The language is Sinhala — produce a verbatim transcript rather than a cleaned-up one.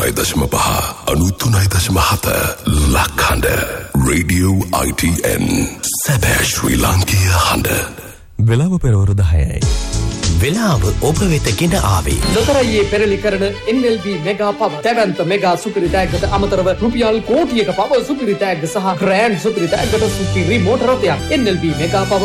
අනූතුනයි දශම පහ අනූතුනයි දශම හත ලක්හඬ රේඩියෝ I T N සැබෑ ශ්‍රී ලාංකීය හඬ. වෙලාව පෙරවරු දහයයි. වෙලාව ඔබ වෙත ගෙන ආවේ ලොතරැයියේ පෙරලි කරන N L B මෙගා පව දැවැන්ත මෙගා සුපිරි ටැග්ගට අමතරව රුපියල් කෝටියක පව සුපිරි ටැග්ග සහ ග්‍රෑන්ඩ් සුපිරි ටැග්ගට සුපිරි මෝටර රථයක්. N L B මෙගා පව